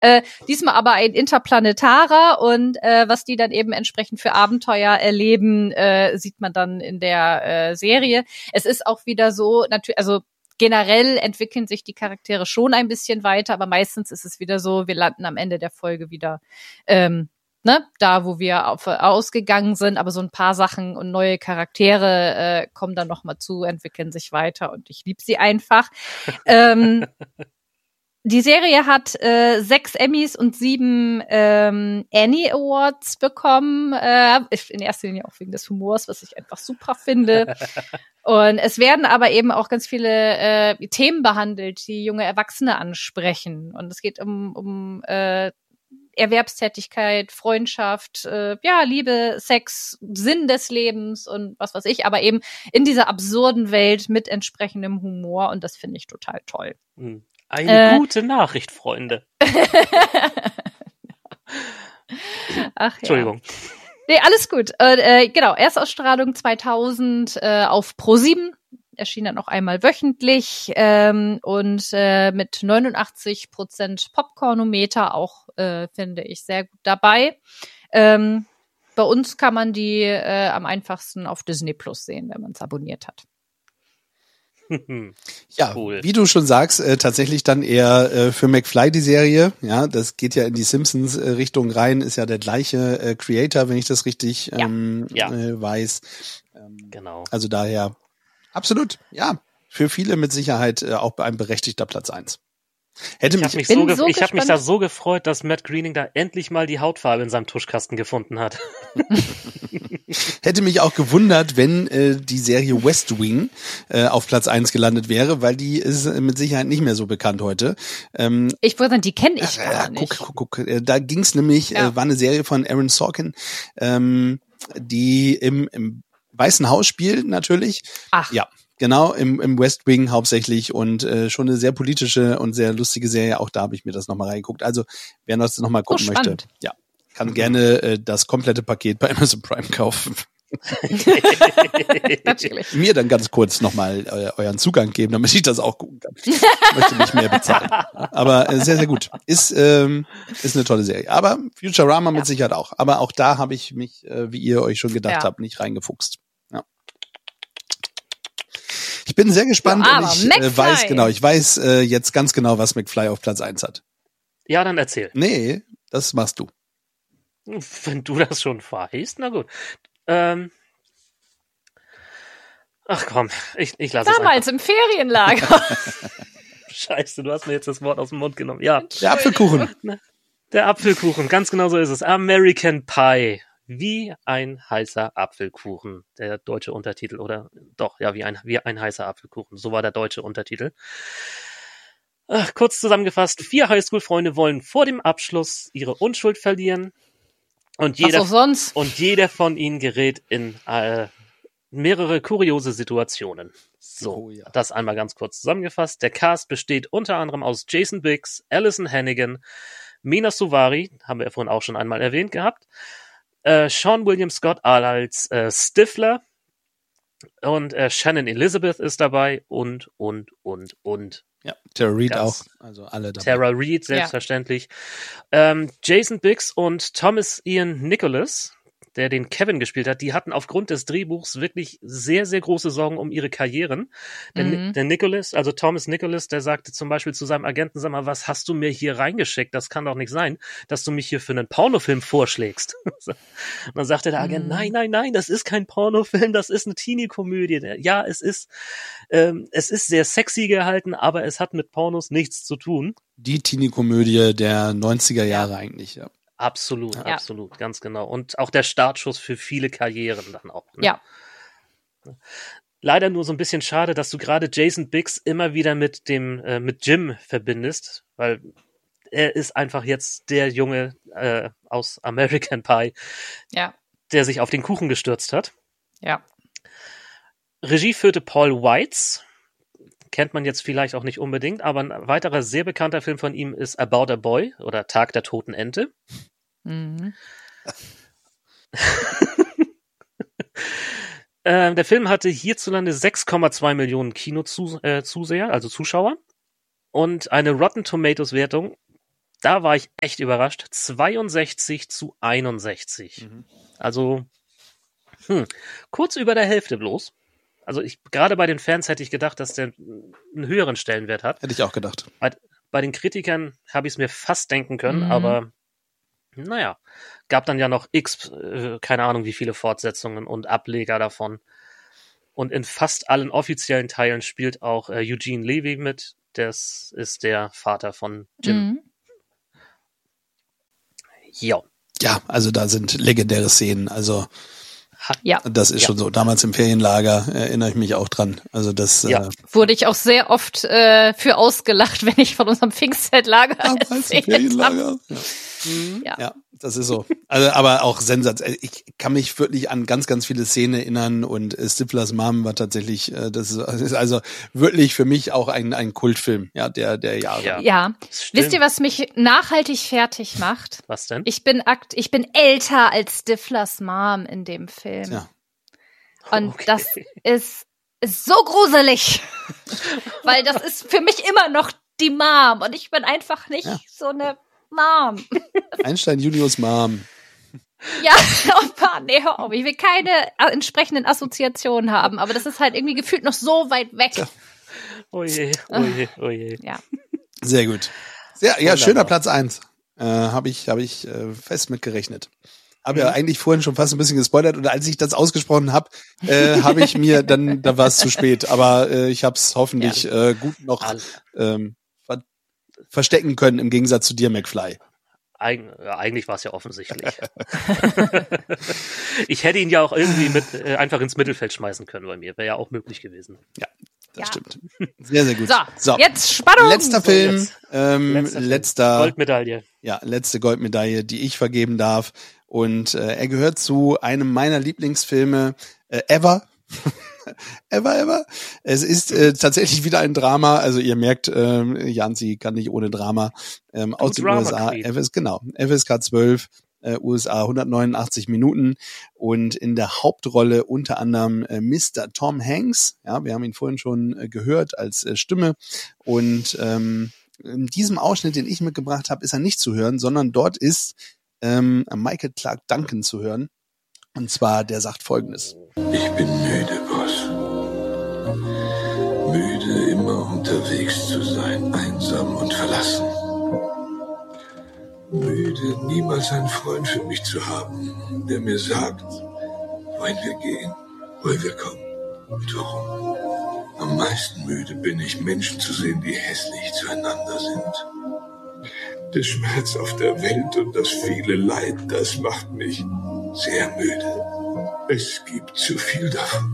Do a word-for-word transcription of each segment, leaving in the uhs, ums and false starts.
Äh, diesmal aber ein interplanetarer und äh, was die dann eben entsprechend für Abenteuer erleben, äh, sieht man dann in der äh, Serie. Es ist auch wieder so, natürlich, also generell entwickeln sich die Charaktere schon ein bisschen weiter, aber meistens ist es wieder so, wir landen am Ende der Folge wieder ähm, ne, da, wo wir auf, ausgegangen sind, aber so ein paar Sachen und neue Charaktere äh, kommen dann noch mal zu, entwickeln sich weiter und ich liebe sie einfach. ähm, Die Serie hat äh, sechs Emmys und sieben ähm, Annie Awards bekommen. Äh, in erster Linie auch wegen des Humors, was ich einfach super finde. Und es werden aber eben auch ganz viele äh, Themen behandelt, die junge Erwachsene ansprechen. Und es geht um, um äh, Erwerbstätigkeit, Freundschaft, äh, ja, Liebe, Sex, Sinn des Lebens und was weiß ich, aber eben in dieser absurden Welt mit entsprechendem Humor. Und das finde ich total toll. Mhm. Eine Äh, gute Nachricht, Freunde. Ach ja. Entschuldigung. Nee, alles gut. Äh, genau, Erstausstrahlung zweitausend äh, auf ProSieben. Erschien dann auch einmal wöchentlich ähm, und äh, mit neunundachtzig Prozent Popcornometer auch, äh, finde ich, sehr gut dabei. Ähm, bei uns kann man die äh, am einfachsten auf Disney Plus sehen, wenn man es abonniert hat. Ja, Cool. Wie du schon sagst, äh, tatsächlich dann eher äh, für McFly die Serie. Ja, das geht ja in die Simpsons-Richtung rein, ist ja der gleiche äh, Creator, wenn ich das richtig Ja. ähm, Ja. Äh, weiß. Ähm, Genau. Also daher, absolut, ja, für viele mit Sicherheit äh, auch ein berechtigter Platz eins. Hätte Ich mich, habe mich, bin so ge- so ich hab mich gespannt. da so gefreut, dass Matt Groening da endlich mal die Hautfarbe in seinem Tuschkasten gefunden hat. hätte mich auch gewundert, wenn äh, die Serie West Wing äh, auf Platz eins gelandet wäre, weil die ist äh, mit Sicherheit nicht mehr so bekannt heute. Ähm, Ich würde sagen, die kenne ich Ach, gar ja, nicht. guck, guck, guck. Äh, Da ging's nämlich, Ja. äh, war eine Serie von Aaron Sorkin, ähm, die im, im Weißen Haus spielt natürlich. Ach, Ja, genau, im, im West Wing hauptsächlich und äh, schon eine sehr politische und sehr lustige Serie. Auch da habe ich mir das nochmal reingeguckt. Also wer das nochmal gucken möchte, spannend. ja, kann gerne äh, das komplette Paket bei Amazon Prime kaufen. natürlich. Mir dann ganz kurz nochmal äh, euren Zugang geben, damit ich das auch gucken kann. Ich möchte nicht mehr bezahlen. Aber äh, sehr, sehr gut. Ist, ähm, ist eine tolle Serie. Aber Futurama mit Ja. Sicherheit auch. Aber auch da habe ich mich, äh, wie ihr euch schon gedacht Ja. habt, nicht reingefuchst. Ja. Ich bin sehr gespannt Ja, und aber ich äh, McFly. weiß genau, ich weiß äh, jetzt ganz genau, was McFly auf Platz eins hat. Ja, dann erzähl. Nee, das machst du. Wenn du das schon weißt, na gut. Ähm, ach komm, ich, ich lasse es Damals im Ferienlager. einfach. Scheiße, du hast mir jetzt das Wort aus dem Mund genommen. Ja, Der Apfelkuchen. der Apfelkuchen, ganz genau so ist es. American Pie. Wie ein heißer Apfelkuchen. Der deutsche Untertitel, oder? Doch, ja, wie ein, wie ein heißer Apfelkuchen. So war der deutsche Untertitel. Ach, kurz zusammengefasst, vier Highschool-Freunde wollen vor dem Abschluss ihre Unschuld verlieren. Und Was jeder, auch sonst. und jeder von ihnen gerät in äh, mehrere kuriose Situationen. So, Oh ja. das einmal ganz kurz zusammengefasst. Der Cast besteht unter anderem aus Jason Biggs, Alison Hannigan, Mena Suvari, haben wir ja vorhin auch schon einmal erwähnt gehabt, äh, Sean William Scott als äh, Stifler und äh, Shannon Elizabeth ist dabei und, und, und, und. Ja, Tara Reid Ganz- auch. Also alle dabei. Tara Reid, selbstverständlich. Ähm, Jason Biggs und Thomas Ian Nicholas, der den Kevin gespielt hat, die hatten aufgrund des Drehbuchs wirklich sehr, sehr große Sorgen um ihre Karrieren. Der, Ni- Mhm. der Nicholas, also Thomas Nicholas, der sagte zum Beispiel zu seinem Agenten, sag mal, was hast du mir hier reingeschickt? Das kann doch nicht sein, dass du mich hier für einen Pornofilm vorschlägst. Und dann sagte der Agent, Mhm. nein, nein, nein, das ist kein Pornofilm, das ist eine Teenie-Komödie. Ja, es ist, ähm, es ist sehr sexy gehalten, aber es hat mit Pornos nichts zu tun. Die Teenie-Komödie der neunziger Jahre eigentlich, ja. Absolut, Ja. absolut, ganz genau. Und auch der Startschuss für viele Karrieren dann auch. Ne? Ja. Leider nur so ein bisschen schade, dass du gerade Jason Biggs immer wieder mit dem äh, mit Jim verbindest, weil er ist einfach jetzt der Junge äh, aus American Pie, Ja. der sich auf den Kuchen gestürzt hat. Ja. Regie führte Paul Weitz. Kennt man jetzt vielleicht auch nicht unbedingt, aber ein weiterer sehr bekannter Film von ihm ist About a Boy oder Tag der toten Ente. Mhm. Ähm, der Film hatte hierzulande sechs Komma zwei Millionen Kinozuseher, äh, Zuseher, also Zuschauer, und eine Rotten Tomatoes Wertung da war ich echt überrascht. zweiundsechzig zu einundsechzig. Mhm. Also hm, kurz über der Hälfte bloß. Also ich gerade bei den Fans hätte ich gedacht, dass der einen höheren Stellenwert hat. Hätte ich auch gedacht. Bei, bei den Kritikern habe ich es mir fast denken können, Mhm. aber naja, gab dann ja noch x, äh, keine Ahnung wie viele Fortsetzungen und Ableger davon. Und in fast allen offiziellen Teilen spielt auch äh, Eugene Levy mit. Das ist der Vater von Jim. Mhm. Ja. Ja, also da sind legendäre Szenen. Also Ja. das ist Ja. schon so. Damals im Ferienlager erinnere ich mich auch dran. Also das Ja. äh, Wurde ich auch sehr oft äh, für ausgelacht, wenn ich von unserem Pfingstzeltlager damals im erzählt habe. Ferienlager. Ja. Ja. Ja, das ist so. Also, aber auch sensationell. Ich kann mich wirklich an ganz, ganz viele Szenen erinnern und äh, Stiflers Mom war tatsächlich, äh, das, ist, das ist also wirklich für mich auch ein, ein Kultfilm, ja, der, der Jahre. Ja. Ja. Das stimmt. Wisst ihr, was mich nachhaltig fertig macht? Was denn? Ich bin akt, ich bin älter als Stiflers Mom in dem Film. Ja. Und Okay. das ist, ist so gruselig. Weil das ist für mich immer noch die Mom. Und ich bin einfach nicht Ja. so eine Mom. Einstein Juniors Mom. Ja, oh Mann, nee, hör auf. Ich will keine äh, entsprechenden Assoziationen haben. Aber das ist halt irgendwie gefühlt noch so weit weg. Ja. Oh je, oh je, oh je. Ja. Sehr gut. Sehr, ja, Wunderbar. schöner Platz eins. Äh, habe ich, habe ich äh, fest mit gerechnet. Habe ja Mhm. eigentlich vorhin schon fast ein bisschen gespoilert und als ich das ausgesprochen habe, äh, habe ich mir dann, da war es zu spät. Aber äh, ich habe es hoffentlich äh, gut noch All- ähm, ver verstecken können im Gegensatz zu dir, McFly. Eig ja, eigentlich war es ja offensichtlich. Ich hätte ihn ja auch irgendwie mit äh, einfach ins Mittelfeld schmeißen können bei mir. Wäre ja auch möglich gewesen. Das Ja. stimmt. Sehr, sehr gut. So, jetzt Spannung. Letzter So, Film, jetzt. ähm, Letzter letzter, Film. Goldmedaille. ja, letzte Goldmedaille, die ich vergeben darf. Und äh, er gehört zu einem meiner Lieblingsfilme äh, ever. ever, ever. Es ist äh, tatsächlich wieder ein Drama. Also ihr merkt, ähm, Janzi kann nicht ohne Drama. Ähm, aus den Drama U S A. Queen. F S, genau. F S K zwölf. Äh, U S A hundertneunundachtzig Minuten und in der Hauptrolle unter anderem äh, Mister Tom Hanks. Ja, wir haben ihn vorhin schon äh, gehört als äh, Stimme und ähm, in diesem Ausschnitt, den ich mitgebracht habe, ist er nicht zu hören, sondern dort ist ähm, Michael Clarke Duncan zu hören. Und zwar, der sagt Folgendes. Ich bin müde, Boss. Müde, immer unterwegs zu sein, einsam und verlassen. Müde, niemals einen Freund für mich zu haben, der mir sagt, wohin wir gehen, wohin wir kommen und warum. Am meisten müde bin ich, Menschen zu sehen, die hässlich zueinander sind. Der Schmerz auf der Welt und das viele Leid, das macht mich sehr müde. Es gibt zu viel davon.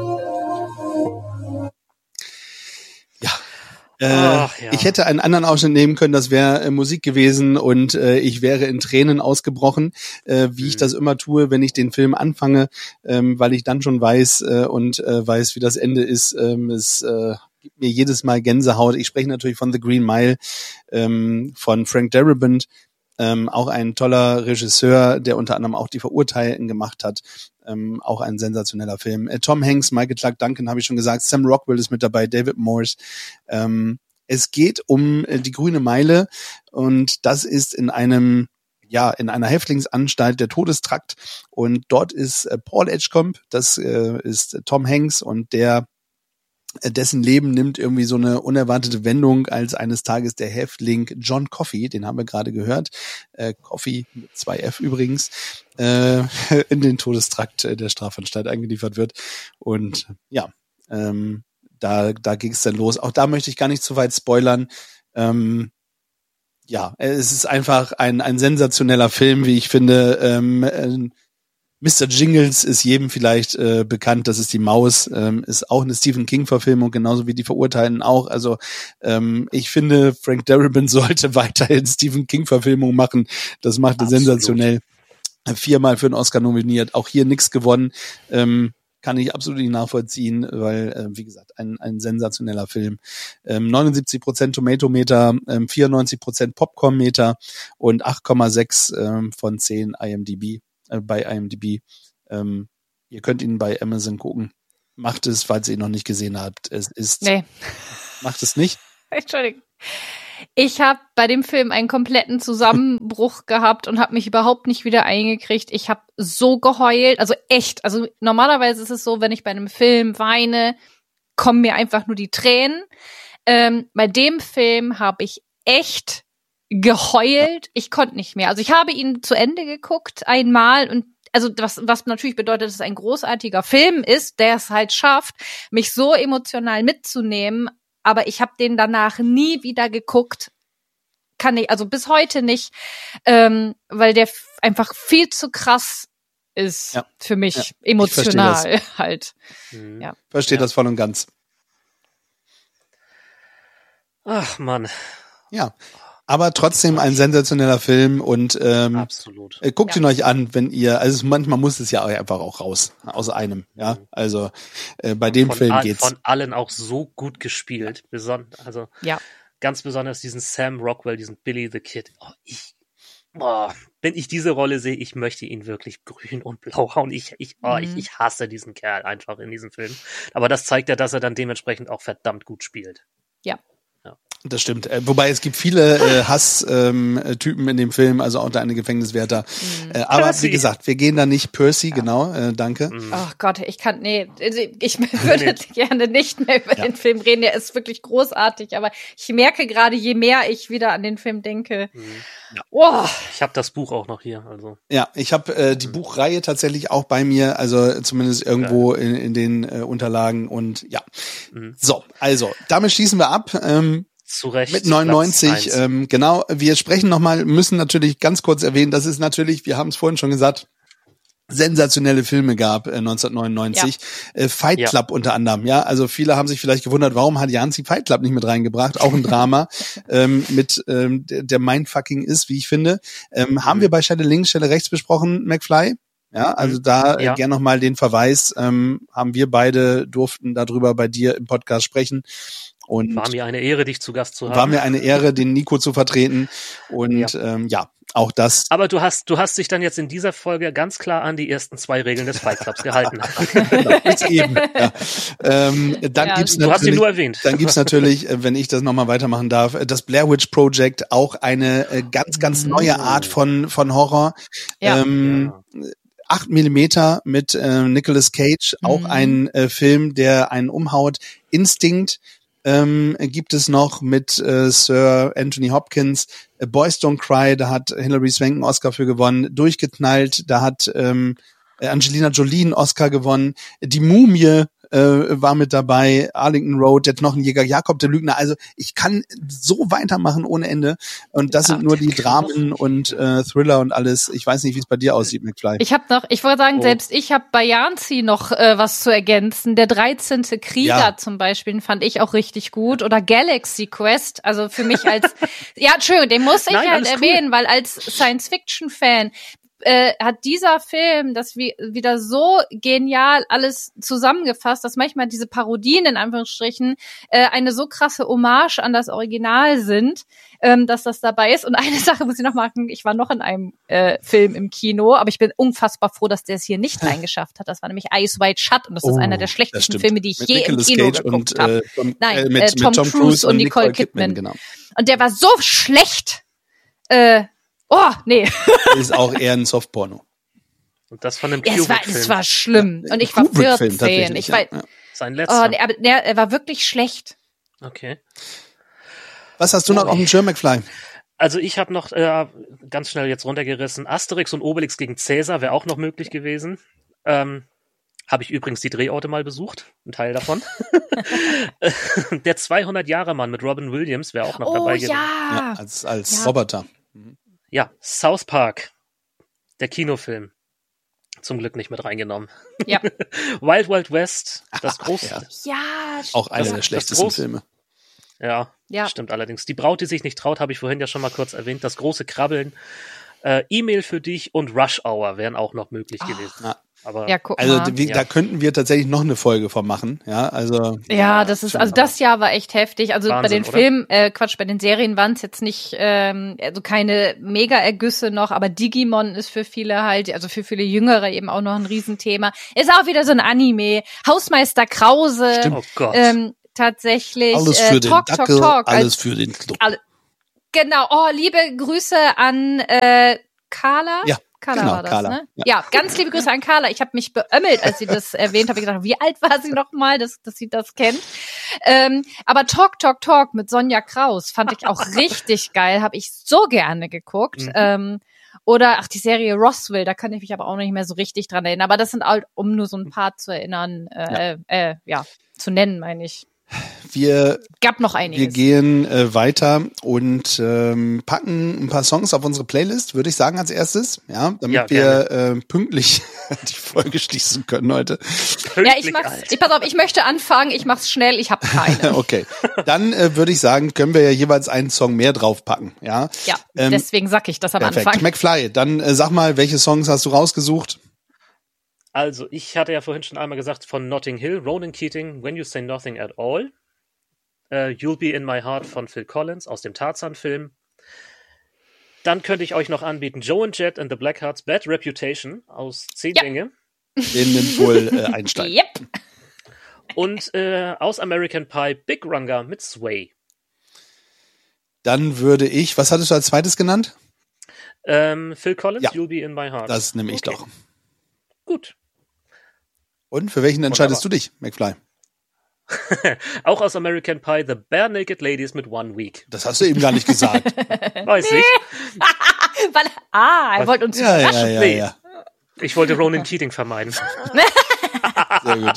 Äh, Ach, ja. Ich hätte einen anderen Ausschnitt nehmen können, das wäre äh, Musik gewesen und äh, ich wäre in Tränen ausgebrochen, äh, wie Mhm. ich das immer tue, wenn ich den Film anfange, ähm, weil ich dann schon weiß äh, und äh, weiß, wie das Ende ist. Ähm, es äh, gibt mir jedes Mal Gänsehaut. Ich spreche natürlich von The Green Mile, ähm, von Frank Darabont, ähm, auch ein toller Regisseur, der unter anderem auch Die Verurteilten gemacht hat. Ähm, auch ein sensationeller Film. Äh, Tom Hanks, Michael Clarke Duncan, habe ich schon gesagt. Sam Rockwell ist mit dabei, David Morse. Ähm, es geht um äh, die Grüne Meile und das ist in einem, ja, in einer Häftlingsanstalt der Todestrakt und dort ist äh, Paul Edgecombe, das äh, ist äh, Tom Hanks und der dessen Leben nimmt irgendwie so eine unerwartete Wendung, als eines Tages der Häftling John Coffey, den haben wir gerade gehört, äh, Coffey mit zwei F übrigens, äh, in den Todestrakt der Strafanstalt eingeliefert wird. Und ja, ähm, da, da ging es dann los. Auch da möchte ich gar nicht zu weit spoilern. Ähm, ja, es ist einfach ein, ein sensationeller Film, wie ich finde. Ähm, äh, Mister Jingles ist jedem vielleicht äh, bekannt, das ist die Maus, ähm, ist auch eine Stephen King-Verfilmung, genauso wie die Verurteilten auch. Also ähm, ich finde, Frank Darabont sollte weiterhin Stephen King-Verfilmung machen. Das macht er Absolut. sensationell. Viermal für einen Oscar nominiert, auch hier nichts gewonnen. Ähm, kann ich absolut nicht nachvollziehen, weil, äh, wie gesagt, ein, ein sensationeller Film. Ähm, neunundsiebzig Prozent Tomatometer, ähm, vierundneunzig Prozent Popcorn-Meter und acht Komma sechs ähm, von zehn I M D B. Bei I M D B. Ähm, ihr könnt ihn bei Amazon gucken. Macht es, falls ihr ihn noch nicht gesehen habt. Es ist. Nee. Macht es nicht? Entschuldigung. Ich habe bei dem Film einen kompletten Zusammenbruch gehabt und habe mich überhaupt nicht wieder eingekriegt. Ich habe so geheult, also echt. Also normalerweise ist es so, wenn ich bei einem Film weine, kommen mir einfach nur die Tränen. Ähm, bei dem Film habe ich echt geheult. Ich konnte nicht mehr. Also ich habe ihn zu Ende geguckt einmal und also was, was natürlich bedeutet, dass es ein großartiger Film ist, der es halt schafft, mich so emotional mitzunehmen. Aber ich habe den danach nie wieder geguckt. Kann ich, also bis heute nicht, ähm, weil der f- einfach viel zu krass ist Ja. für mich, Ja. emotional halt. Mhm. Ja. Verstehe Ja. das voll und ganz. Ach Mann, Ja. Aber trotzdem ein sensationeller Film und ähm, absolut. äh, guckt Ja. ihn euch an, wenn ihr, also es- manchmal muss es ja einfach auch raus, aus einem, ja. Mhm. Also äh, bei dem von Film all, geht's. Von allen auch so gut gespielt. Beson also Ja. ganz besonders diesen Sam Rockwell, diesen Billy the Kid. Oh, ich, oh, wenn ich diese Rolle sehe, ich möchte ihn wirklich grün und blau hauen. Ich, ich, oh, ich, Mhm. ich hasse diesen Kerl einfach in diesem Film. Aber das zeigt ja, dass er dann dementsprechend auch verdammt gut spielt. Das stimmt. Äh, wobei es gibt viele äh, Hass-Typen ähm, Typen in dem Film, also auch der eine Gefängniswärter. Mhm. Äh, aber Percy. wie gesagt, wir gehen da nicht Percy, genau, äh, danke. Mhm. Oh Gott, ich kann, nee, also ich würde Nee. gerne nicht mehr über Ja. den Film reden. Der ist wirklich großartig, aber ich merke gerade, je mehr ich wieder an den Film denke, Mhm. oh, Ich habe das Buch auch noch hier. Also Ja, ich habe äh, die Buchreihe tatsächlich auch bei mir, also zumindest irgendwo in, in den äh, Unterlagen und ja. Mhm. So, also damit schließen wir ab. Ähm, zu Recht. Mit neunundneunzig, Platz eins. ähm, genau. Wir sprechen nochmal, müssen natürlich ganz kurz erwähnen, dass es natürlich, wir haben es vorhin schon gesagt, sensationelle Filme gab äh, neunzehnhundertneunundneunzig. Äh, Fight Ja. Club unter anderem, ja. Also viele haben sich vielleicht gewundert, warum hat Janzi Fight Club nicht mit reingebracht? Auch ein Drama ähm, mit ähm, der, der Mindfucking ist, wie ich finde. Ähm, Mhm. Haben wir bei Stelle links, Stelle rechts besprochen, McFly? Ja, also da äh, Ja. gern nochmal den Verweis, ähm, haben wir beide, durften darüber bei dir im Podcast sprechen. Und War mir eine Ehre, dich zu Gast zu haben. war mir eine Ehre, den Nico zu vertreten. Und ja, ähm, ja auch das. Aber du hast, du hast dich dann jetzt in dieser Folge ganz klar an die ersten zwei Regeln des Fight Clubs gehalten. Jetzt eben. Ja. Ähm, dann Ja, gibt's Du hast ihn natürlich, nur erwähnt. dann gibt's natürlich, äh, wenn ich das nochmal weitermachen darf, äh, das Blair Witch Project, auch eine äh, ganz, ganz neue Art von von Horror. Ja. Ähm, acht Millimeter mit äh, Nicolas Cage, auch Mhm. ein äh, Film, der einen umhaut. Instinct ähm, gibt es noch mit äh, Sir Anthony Hopkins. Äh, Boys Don't Cry, da hat Hilary Swank einen Oscar für gewonnen. Durchgeknallt, da hat ähm, Angelina Jolie einen Oscar gewonnen. Die Mumie äh, war mit dabei. Arlington Road, der Knochenjäger, Jakob der Lügner. Also ich kann so weitermachen ohne Ende. Und das Ja, sind nur die Dramen und äh, Thriller und alles. Ich weiß nicht, wie es bei dir aussieht, McFly. ich habe noch, ich wollte sagen, Oh. selbst ich habe bei Janzi noch äh, was zu ergänzen. Der dreizehnte Krieger Ja. zum Beispiel, den fand ich auch richtig gut. Oder Galaxy Quest, also für mich als, ja, Entschuldigung, den muss ich Nein, halt alles cool. erwähnen, weil als Science-Fiction-Fan äh, hat dieser Film das wie, wieder so genial alles zusammengefasst, dass manchmal diese Parodien in Anführungsstrichen äh, eine so krasse Hommage an das Original sind, ähm, dass das dabei ist. Und eine Sache muss ich noch machen, ich war noch in einem äh, Film im Kino, aber ich bin unfassbar froh, dass der es hier nicht reingeschafft hat. Das war nämlich Eyes Wide Shut und das ist Oh, einer der das schlechtesten stimmt. Filme, die ich Mit je Nicolas im Kino Cage geguckt und habe. äh, Tom, Nein, äh, mit, äh, mit Tom Tom, Cruise Cruise und und Nicole, Nicole Kidman, Kidman. genau. Und der war so schlecht. Äh, oh, nee. Ist auch eher ein Softporno. Und das von einem Ja, es war, Kubrick-Film. es war schlimm. Und ich war Kubrick-Film vierzehn. tatsächlich, Ich ja, war, ja. Sein letzter. oh, nee, aber der, er war wirklich schlecht. Okay. Was hast du noch auf dem Schirm, McFly? Also ich habe noch äh, ganz schnell jetzt runtergerissen. Asterix und Obelix gegen Cäsar wäre auch noch möglich gewesen. Ähm, habe ich übrigens die Drehorte mal besucht, ein Teil davon. Der zweihundert-Jahre-Mann mit Robin Williams wäre auch noch Oh dabei gewesen. Ja, ja. als als Ja. Roboter. Ja, South Park, der Kinofilm. Zum Glück nicht mit reingenommen. Ja. Wild Wild West, das große. Ja. Ja. Auch einer Das- der das schlechtesten groß- Filme. Ja, Ja. stimmt allerdings. Die Braut, die sich nicht traut, habe ich vorhin ja schon mal kurz erwähnt. Das große Krabbeln. Äh, E-Mail für dich und Rush Hour wären auch noch möglich Ach. gewesen. Ja. Aber Ja, guck Also mal. wie, Ja. da könnten wir tatsächlich noch eine Folge von machen. Ja, also Ja, das ist, also das Jahr war echt heftig. Also bei Wahnsinn, den oder? Filmen, äh, Quatsch, bei den Serien waren es jetzt nicht, ähm, also keine Mega-Ergüsse noch, aber Digimon ist für viele halt, also für viele Jüngere eben auch noch ein Riesenthema. Ist auch wieder so ein Anime. Hausmeister Krause, Stimmt. oh Gott. ähm, tatsächlich, alles äh, für den Talk, Dackel, Talk, Talk, alles als, für den Club. alle, Genau. Oh, liebe Grüße an äh, Carla. Ja. Carla Genau, war das, Carla. ne? Ja. Ja. ganz liebe Grüße an Carla. Ich habe mich beömmelt, als sie das erwähnt habe. Ich gedacht, wie alt war sie noch mal, dass, dass sie das kennt. Ähm, aber Talk, Talk, Talk mit Sonja Kraus fand ich auch richtig geil. Habe ich so gerne geguckt. Mhm. Ähm, oder, ach, die Serie Roswell, da kann ich mich aber auch nicht mehr so richtig dran erinnern. Aber das sind halt, um nur so ein paar zu erinnern, äh, ja, äh, ja zu nennen, meine ich. Wir, Gab noch einiges. wir gehen äh, weiter und ähm, packen ein paar Songs auf unsere Playlist, würde ich sagen, als erstes, ja, damit Ja, wir äh, pünktlich die Folge schließen können heute. Ja, ich mach's. Ich pass auf, ich möchte anfangen, ich mach's schnell, ich habe keine. Okay. Dann äh, würde ich sagen, können wir ja jeweils einen Song mehr draufpacken, ja? Ja, Ähm, deswegen sag ich das am perfekt. Anfang. McFly, dann äh, sag mal, welche Songs hast du rausgesucht? Also, ich hatte ja vorhin schon einmal gesagt von Notting Hill, Ronan Keating, When You Say Nothing at All. Uh, You'll Be in My Heart von Phil Collins aus dem Tarzan-Film. Dann könnte ich euch noch anbieten Joe and Jet and the Blackhearts, Bad Reputation aus Zehn Ja. Dinge. Den nimmt wohl äh, Einstein. Yep. Und äh, aus American Pie, Big Runga mit Sway. Dann würde ich, was hattest du als zweites genannt? Ähm, Phil Collins, Ja. You'll Be in My Heart. Das nehme ich Okay. doch. Gut. Und für welchen entscheidest Wunderbar. du dich, McFly? Auch aus American Pie, The Bare Naked Ladies mit One Week. Das hast du eben gar nicht gesagt. Weiß ich. Weil, ah, er Was? wollte uns ja, ja, überraschen. ja, Nee. ja. Ich wollte Ronan Keating vermeiden. Sehr gut.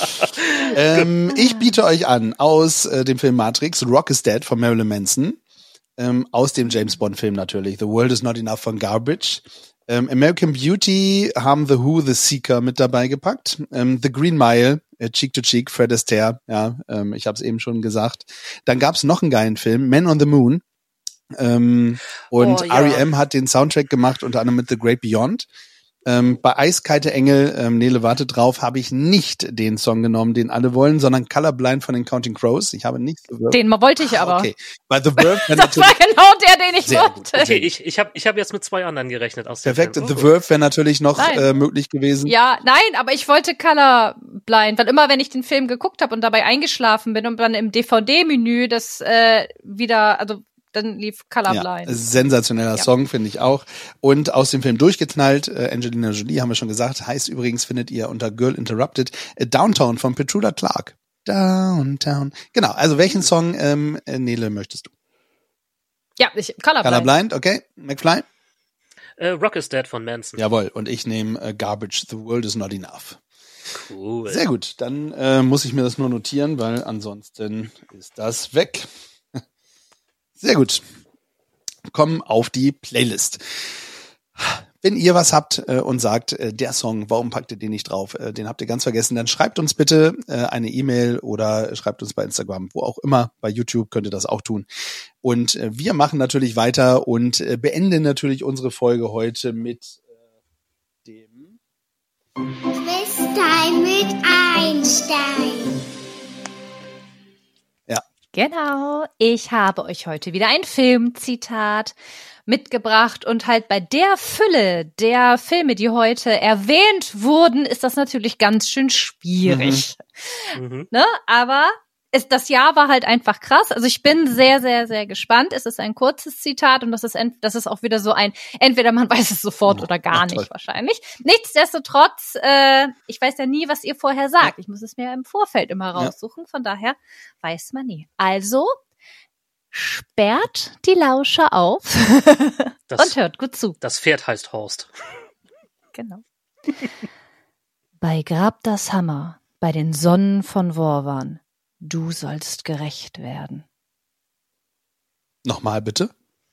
ähm, ich biete euch an aus äh, dem Film Matrix, Rock is Dead von Marilyn Manson, ähm, aus dem James Bond Film natürlich, The World is Not Enough von Garbage. Ähm, American Beauty haben The Who, The Seeker mit dabei gepackt. Ähm, The Green Mile, äh, Cheek to Cheek, Fred Astaire, ja, ähm, ich habe es eben schon gesagt. Dann gab's noch einen geilen Film, Man on the Moon. Ähm, und Oh, ja. R E M hat den Soundtrack gemacht, unter anderem mit The Great Beyond. Ähm, bei Eiskalte Engel, ähm, Nele wartet drauf, habe ich nicht den Song genommen, den alle wollen, sondern Colorblind von den Counting Crows. Ich habe nicht The Verve. Den wollte ich aber. Okay, bei The Verve wäre Das war natürlich genau der, den ich Sehr gut. wollte. Okay, ich, ich habe ich hab jetzt mit zwei anderen gerechnet aus dem perfekt. Film. The Oh, gut. Verve wäre natürlich noch Nein. äh, möglich gewesen. Ja, nein, aber ich wollte Colorblind, weil immer, wenn ich den Film geguckt habe und dabei eingeschlafen bin und dann im D V D-Menü das äh, wieder, also dann lief Ja, Colorblind. sensationeller Ja. Song, finde ich auch. Und aus dem Film Durchgeknallt, äh, Angelina Jolie, haben wir schon gesagt, heißt übrigens, findet ihr unter Girl Interrupted, äh, Downtown von Petula Clark. Downtown. Genau, also welchen Song, ähm, äh, Nele, möchtest du? Ja, ich, Colorblind. Colorblind, okay. McFly? Äh, Rock is Dead von Manson. Jawohl, und ich nehme äh, Garbage, The World is Not Enough. Cool. Sehr gut, dann äh, muss ich mir das nur notieren, weil ansonsten ist das weg. Sehr gut. Kommen auf die Playlist. Wenn ihr was habt äh, und sagt, äh, der Song, warum packt ihr den nicht drauf, äh, den habt ihr ganz vergessen, dann schreibt uns bitte äh, eine E-Mail oder schreibt uns bei Instagram, wo auch immer, bei YouTube könnt ihr das auch tun. Und äh, wir machen natürlich weiter und äh, beenden natürlich unsere Folge heute mit äh, dem Quiztime mit Einstein. Genau, ich habe euch heute wieder ein Filmzitat mitgebracht und halt bei der Fülle der Filme, die heute erwähnt wurden, ist das natürlich ganz schön schwierig. Mhm. Ne? Aber es, das Jahr war halt einfach krass. Also ich bin sehr, sehr, sehr gespannt. Es ist ein kurzes Zitat und das ist, ent, das ist auch wieder so ein, entweder man weiß es sofort oder gar Ja, nicht toll. wahrscheinlich. Nichtsdestotrotz, äh, ich weiß ja nie, was ihr vorher sagt. Ich muss es mir im Vorfeld immer raussuchen. Von daher weiß man nie. Also sperrt die Lauscher auf Das, und hört gut zu. das Pferd heißt Horst. Genau. Bei Grab das Hammer, bei den Sonnen von Worwan, du sollst gerecht werden. Nochmal bitte.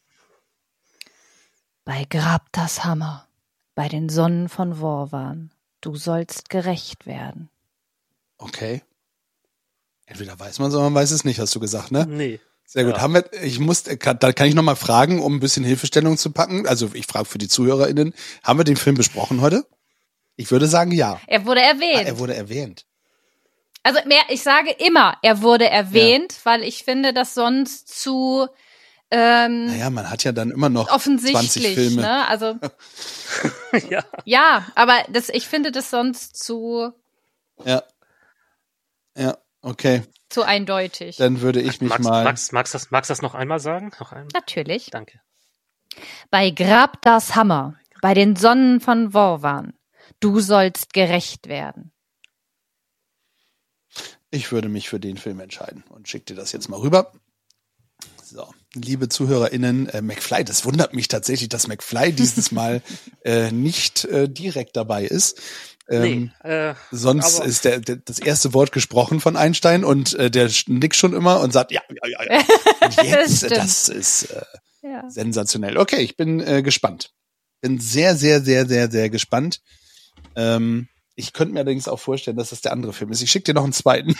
Bei Grab das Hammer, bei den Sonnen von Worwan, du sollst gerecht werden. Okay. Entweder weiß man es oder man weiß es nicht, hast du gesagt, ne? Nee. Sehr gut. Ja. Haben wir, ich muss, kann, da kann ich nochmal fragen, um ein bisschen Hilfestellung zu packen. Also ich frage für die ZuhörerInnen, haben wir den Film besprochen heute? Ich würde sagen, ja. Er wurde Ah, erwähnt. er wurde erwähnt. Also mehr, ich sage immer, er wurde erwähnt, weil ich finde, das sonst zu ähm, Naja, man hat ja dann immer noch offensichtlich, zwanzig Filme. ne? Also Ja. ja, aber das, ich finde das sonst zu Ja. Ja, okay. zu eindeutig. Dann würde ich mich Magst, mal... magst, magst, das, magst das noch einmal sagen? Noch einmal? Natürlich. Danke. Bei Grabdas Hammer, bei den Sonnen von Worwan, du sollst gerecht werden. Ich würde mich für den Film entscheiden und schick dir das jetzt mal rüber. So, liebe ZuhörerInnen, äh, McFly, das wundert mich tatsächlich, dass McFly dieses Mal äh, nicht äh, direkt dabei ist. Ähm, nee, äh, sonst ist der, der das erste Wort gesprochen von Einstein und äh, der nickt schon immer und sagt, ja, ja, ja, ja. Und jetzt, Das das ist äh, Ja. sensationell. Okay, ich bin äh, gespannt. Bin sehr, sehr, sehr, sehr, sehr gespannt. Ähm, ich könnte mir allerdings auch vorstellen, dass das der andere Film ist. Ich schicke dir noch einen zweiten.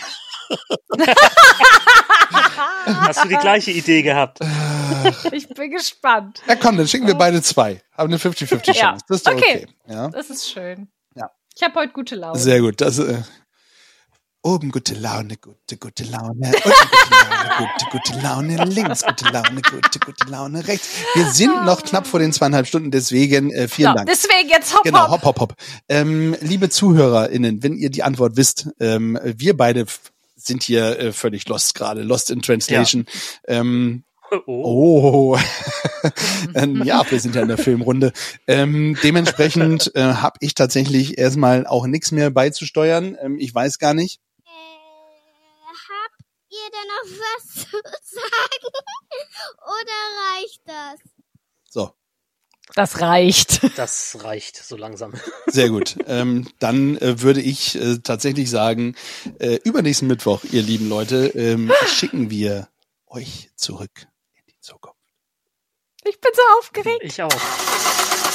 Hast du die gleiche Idee gehabt? Ich bin gespannt. Ja, komm, dann schicken wir beide zwei. Haben eine fifty fifty Chance. Ja. Das ist doch okay. Okay. Ja. Das ist schön. Ja. Ich habe heute gute Laune. Sehr gut. Das, äh, oben gute Laune, gute, gute Laune. Unten gute Laune, gute, gute Laune. Links gute Laune, gute, gute Laune. Rechts. Wir sind noch knapp vor den zweieinhalb Stunden, deswegen äh, vielen So, Dank. deswegen jetzt hopp, Genau, hopp. hopp, hopp, hopp. Ähm, liebe ZuhörerInnen, wenn ihr die Antwort wisst, ähm, wir beide f- sind hier äh, völlig lost gerade, lost in translation. Ja, ähm, Oh. oh. ähm, ja, wir sind ja in der Filmrunde. Ähm, dementsprechend äh, habe ich tatsächlich erstmal auch nichts mehr beizusteuern. Ähm, ich weiß gar nicht. Äh, habt ihr denn noch was zu sagen? Oder reicht das? So, Das reicht. Das reicht so langsam. sehr gut. ähm, dann äh, würde ich äh, tatsächlich sagen, äh, übernächsten Mittwoch, ihr lieben Leute, ähm, schicken wir euch zurück in die Zukunft. Ich bin so aufgeregt. Ich auch.